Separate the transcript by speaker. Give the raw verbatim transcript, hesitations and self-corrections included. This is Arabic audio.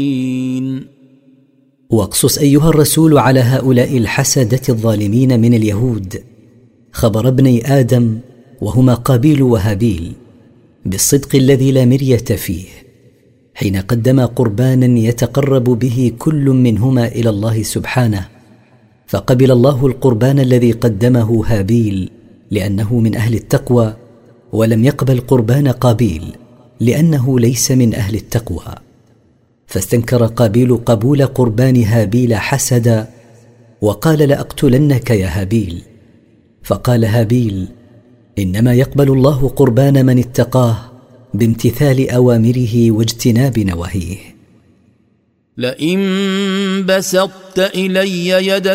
Speaker 1: واقصص أيها الرسول على هؤلاء الحسدة الظالمين من اليهود خبر ابني آدم وهما قابيل وهابيل بالصدق الذي لا مرية فيه، حين قدما قربانا يتقرب به كل منهما إلى الله سبحانه، فقبل الله القربان الذي قدمه هابيل لأنه من أهل التقوى، ولم يقبل قربان قابيل لأنه ليس من أهل التقوى. فاستنكر قابيل قبول قربان هابيل حسدا وقال لأقتلنك يا هابيل. فقال هابيل: إنما يقبل الله قربان من اتقاه بامتثال أوامره واجتناب نواهيه.
Speaker 2: لئن بسطت إلي يدك